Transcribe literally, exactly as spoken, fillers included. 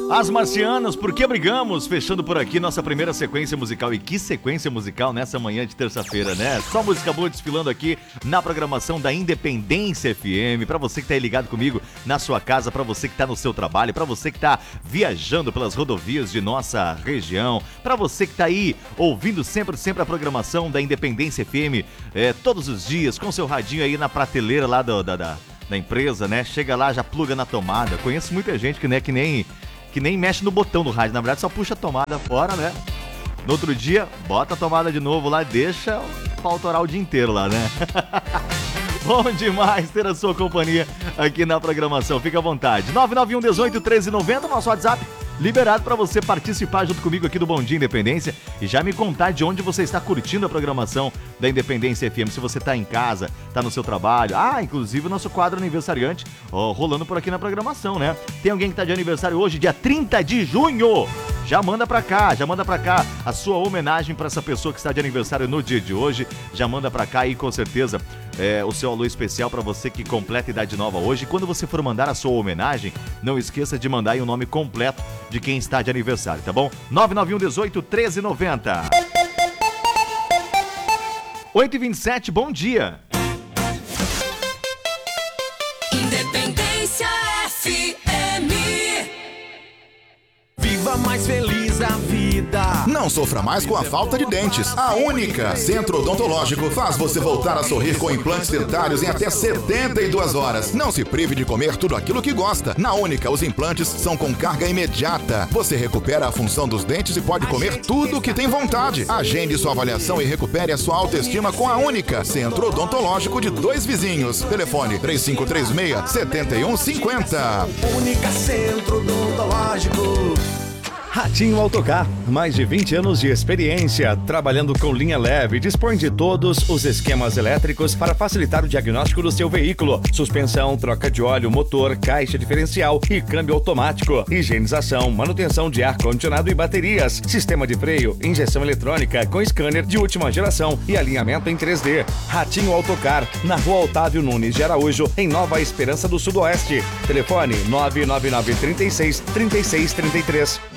As Marcianas, Por que Brigamos? Fechando por aqui nossa primeira sequência musical. E que sequência musical nessa manhã de terça-feira, né? Só música boa desfilando aqui na programação da Independência F M. Pra você que tá aí ligado comigo na sua casa, pra você que tá no seu trabalho, pra você que tá viajando pelas rodovias de nossa região, pra você que tá aí ouvindo sempre, sempre a programação da Independência F M, é, todos os dias, com seu radinho aí na prateleira lá do, da, da, da empresa, né? Chega lá, já pluga na tomada. Conheço muita gente que, né, que nem... que nem mexe no botão do rádio, na verdade só puxa a tomada fora, né? No outro dia, bota a tomada de novo lá e deixa pra autorar o dia inteiro lá, né? Bom demais ter a sua companhia aqui na programação, fica à vontade. nove nove um, dezoito, treze, noventa, nosso WhatsApp liberado para você participar junto comigo aqui do Bom Dia Independência e já me contar de onde você está curtindo a programação da Independência F M. Se você está em casa, está no seu trabalho. Ah, inclusive o nosso quadro aniversariante ó, rolando por aqui na programação, né? Tem alguém que está de aniversário hoje, dia trinta de junho. Já manda pra cá, já manda pra cá a sua homenagem pra essa pessoa que está de aniversário no dia de hoje. Já manda pra cá e com certeza é, o seu alô especial pra você que completa idade nova hoje. E quando você for mandar a sua homenagem, não esqueça de mandar aí o nome completo de quem está de aniversário, tá bom? nove nove um, dezoito, treze, noventa. oito e vinte e sete, bom dia. Independência F M. Viva mais feliz a vida. Não sofra mais com a falta de dentes. A Única Centro Odontológico faz você voltar a sorrir com implantes dentários em até setenta e duas horas. Não se prive de comer tudo aquilo que gosta. Na Única, os implantes são com carga imediata. Você recupera a função dos dentes e pode comer tudo o que tem vontade. Agende sua avaliação e recupere a sua autoestima com a Única Centro Odontológico de Dois Vizinhos. Telefone três cinco três seis, sete um cinco zero. Única Centro Odontológico. Ratinho Autocar, mais de vinte anos de experiência, trabalhando com linha leve, dispõe de todos os esquemas elétricos para facilitar o diagnóstico do seu veículo. Suspensão, troca de óleo, motor, caixa diferencial e câmbio automático. Higienização, manutenção de ar-condicionado e baterias. Sistema de freio, injeção eletrônica com scanner de última geração e alinhamento em três D. Ratinho Autocar, na rua Otávio Nunes de Araújo, em Nova Esperança do Sudoeste. Telefone nove nove nove, trinta e seis, trinta e seis, trinta e três.